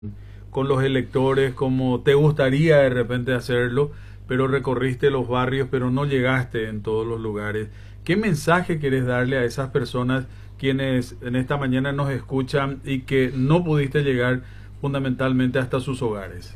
con los electores como te gustaría de repente hacerlo, pero recorriste los barrios, pero no llegaste en todos los lugares. ¿Qué mensaje quieres darle a esas personas quienes en esta mañana nos escuchan y que no pudiste llegar fundamentalmente hasta sus hogares?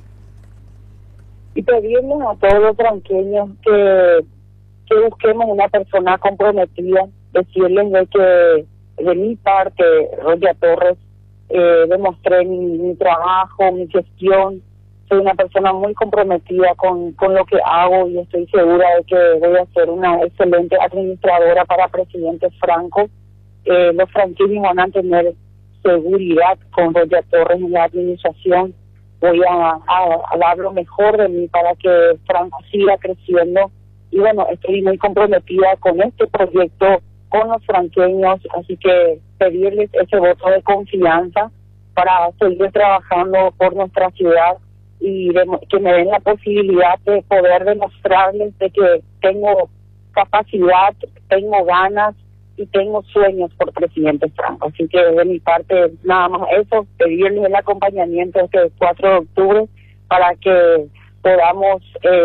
Y pedirles a todos los franqueños que busquemos una persona comprometida, decirles de que de mi parte, Roya Torres, demostré mi trabajo, mi gestión. Soy una persona muy comprometida con lo que hago y estoy segura de que voy a ser una excelente administradora para presidente Franco. Los franqueños van a tener seguridad con Roya Torres en la administración. Voy a dar lo mejor de mí para que Franco siga creciendo. Y bueno, estoy muy comprometida con este proyecto, con los franqueños, así que pedirles ese voto de confianza para seguir trabajando por nuestra ciudad y que me den la posibilidad de poder demostrarles de que tengo capacidad, tengo ganas y tengo sueños por presidente Franco. Así que de mi parte nada más eso, pedirles el acompañamiento este 4 de octubre para que podamos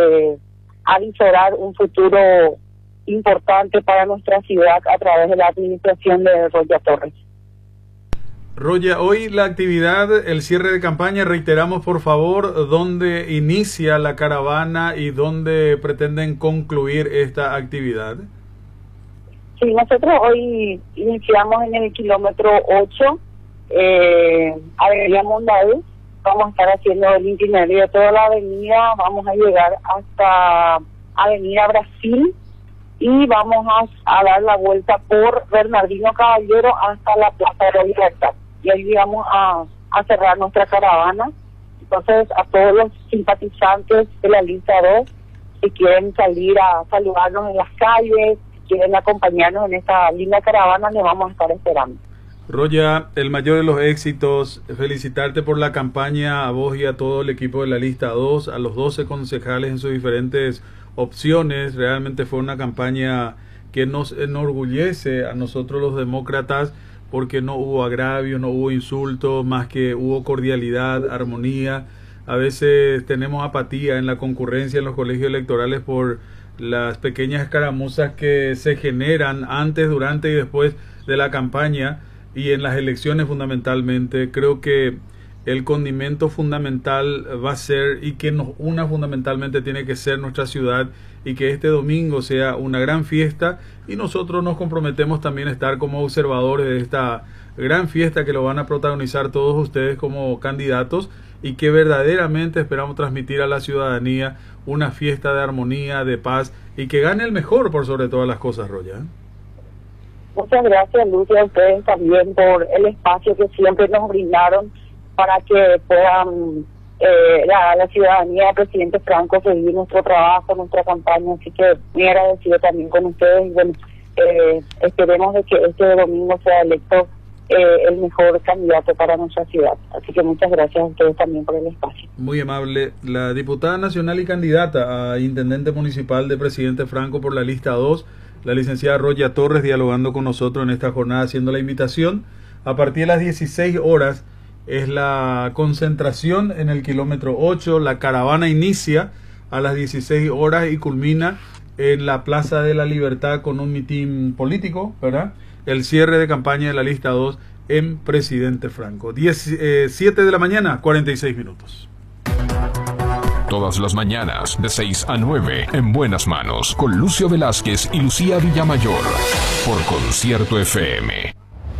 avisorar un futuro importante para nuestra ciudad a través de la administración de Roya Torres. Roya, hoy la actividad, el cierre de campaña, reiteramos por favor dónde inicia la caravana y dónde pretenden concluir esta actividad. Sí, nosotros hoy iniciamos en el kilómetro 8, Avenida Mondavi. Vamos a estar haciendo el itinerario de toda la avenida, vamos a llegar hasta Avenida Brasil y vamos a dar la vuelta por Bernardino Caballero hasta la Plaza de la Libertad. Y ahí vamos a cerrar nuestra caravana. Entonces, a todos los simpatizantes de la lista 2, si quieren salir a saludarnos en las calles, si quieren acompañarnos en esta linda caravana, les vamos a estar esperando. Roya, el mayor de los éxitos, felicitarte por la campaña a vos y a todo el equipo de la lista 2, a los 12 concejales en sus diferentes opciones. Realmente fue una campaña que nos enorgullece a nosotros los demócratas porque no hubo agravio, no hubo insultos, más que hubo cordialidad, armonía. A veces tenemos apatía en la concurrencia en los colegios electorales por las pequeñas escaramuzas que se generan antes, durante y después de la campaña y en las elecciones fundamentalmente. Creo que el condimento fundamental va a ser y que nos una fundamentalmente tiene que ser nuestra ciudad y que este domingo sea una gran fiesta y nosotros nos comprometemos también a estar como observadores de esta gran fiesta que lo van a protagonizar todos ustedes como candidatos y que verdaderamente esperamos transmitir a la ciudadanía una fiesta de armonía, de paz y que gane el mejor por sobre todas las cosas, Roya. Muchas gracias, Luz, y a ustedes también por el espacio que siempre nos brindaron para que puedan la ciudadanía del presidente Franco seguir nuestro trabajo, nuestra campaña. Así que muy agradecido también con ustedes y bueno, esperemos de que este domingo sea electo el mejor candidato para nuestra ciudad. Así que muchas gracias a ustedes también por el espacio. Muy amable. La diputada nacional y candidata a intendente municipal de presidente Franco por la lista 2, la licenciada Roya Torres, dialogando con nosotros en esta jornada, haciendo la invitación. A partir de las 16 horas es la concentración en el kilómetro 8. La caravana inicia a las 16 horas y culmina en la Plaza de la Libertad con un mitin político, ¿verdad? El cierre de campaña de la lista 2 en presidente Franco. 7 de la mañana, 46 minutos. Todas las mañanas, de 6 a 9, en Buenas Manos, con Lucio Velázquez y Lucía Villamayor, por Concierto FM.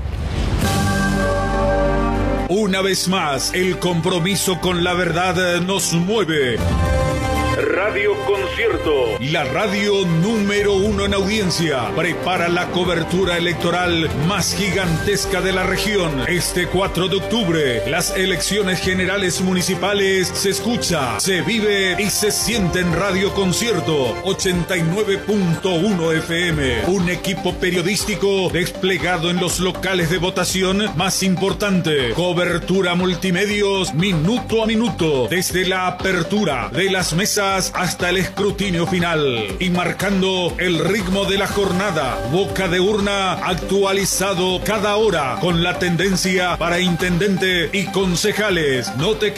Una vez más, el compromiso con la verdad nos mueve. Radio Concierto, la radio número 1 en audiencia, prepara la cobertura electoral más gigantesca de la región. Este 4 de octubre, las elecciones generales municipales se escucha, se vive y se siente en Radio Concierto 89.1 FM. Un equipo periodístico desplegado en los locales de votación más importante. Cobertura multimedios minuto a minuto, desde la apertura de las mesas mesas hasta el escrutinio final y marcando el ritmo de la jornada. Boca de Urna actualizado cada hora con la tendencia para intendente y concejales. No te